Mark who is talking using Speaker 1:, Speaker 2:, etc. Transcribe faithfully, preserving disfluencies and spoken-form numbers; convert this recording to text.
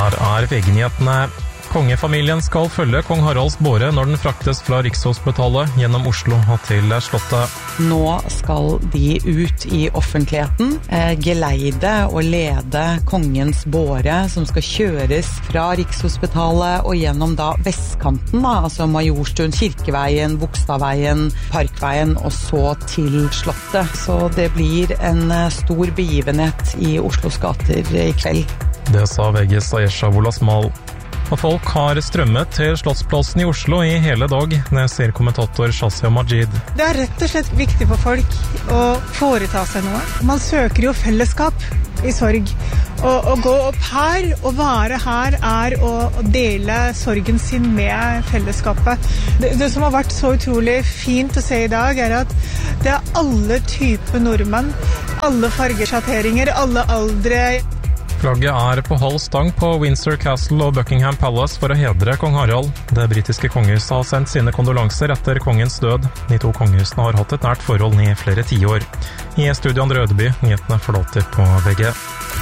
Speaker 1: Her er V G-nyhetene. Kongefamilien skal følge kong Haralds båre når den fraktes fra Rikshospitalet gjennom Oslo og til Slottet.
Speaker 2: Nå skal de ut i offentligheten, eh, geleide og lede kongens båre som skal kjøres fra Rikshospitalet og gjennom da vestkanten, da, altså Majorstuen, Kirkeveien, Bogstadveien, Parkveien og så til Slottet. Så det blir en stor begivenhet i Oslos gater i kveld.
Speaker 1: Det sa V G's Ayesha Wolasmal. Og folk har strømmet til Slottsplassen i Oslo i hele dag, det sier kommentator Shazia Majid.
Speaker 3: Det er rett og slett viktig for folk å foreta seg noe. Man søker jo fellesskap i sorg. Og å gå opp her og være her er å dele sorgen sin med fellesskapet. Det, det som har vært så utrolig fint å se i dag er at det er alle typer nordmenn, alle fargesjatteringer, alle aldre.
Speaker 1: Flagget er på halv stang på Windsor Castle og Buckingham Palace for å hedre kong Harald. Det britiske kongehuset har sendt sine kondolanser etter kongens død. De to kongehusene har hatt et nært forhold i flere tiår. I studio Andre Ødeby, nyhetene forlater på V G.